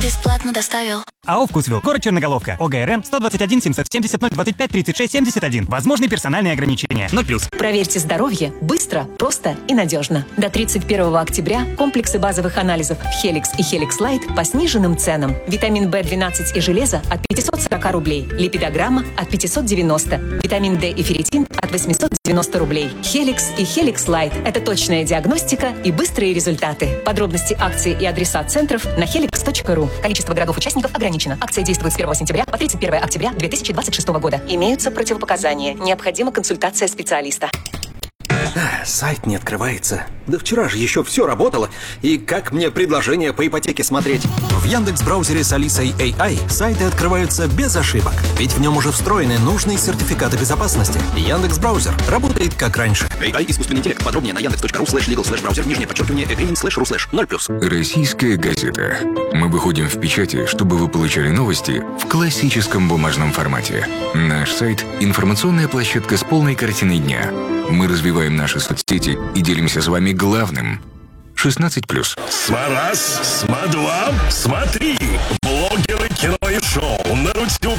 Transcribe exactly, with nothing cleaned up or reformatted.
бесплатно доставил. АО «Вкусвилл», город Черноголовка, ОГРН сто двадцать один семьсот семьдесят ноль двадцать пять тридцать шесть семьдесят один. Возможны персональные ограничения. ноль плюс. Проверьте здоровье быстро, просто и надежно. До тридцать первого октября комплексы базовых анализов Helix и Helix Light по сниженным ценам. Витамин бэ двенадцать и железо от пятисот сорока рублей. Липидограмма от пятьсот девяносто. Витамин D и ферритин от восемьсот девяносто рублей. Helix и Helix Light – это точная диагностика и быстрые результаты. Подробности акции и адреса центров на helix точка ру. Количество городов-участников ограничено. Акция действует с первого сентября по тридцать первое октября две тысячи двадцать шестого года. Имеются противопоказания. Необходима консультация специалиста. Сайт не открывается. Да вчера же еще все работало. И как мне предложение по ипотеке смотреть? В Яндекс.Браузере с Алисой эй ай сайты открываются без ошибок. Ведь в нем уже встроены нужные сертификаты безопасности. Яндекс.Браузер работает как раньше. эй ай искусственный интеллект. Подробнее на яндекс точка ру слэш лигал слэш браузер нижнее подчеркивание agreement слэш ру слэш ноль плюс. Российская газета. Мы выходим в печати, чтобы вы получали новости в классическом бумажном формате. Наш сайт – информационная площадка с полной картиной дня. Мы развиваем наши соцсети и делимся с вами главным. шестнадцать плюс. Смараз, Сма-два, Сма-три. Блогеры, кино и шоу на Рутюбе.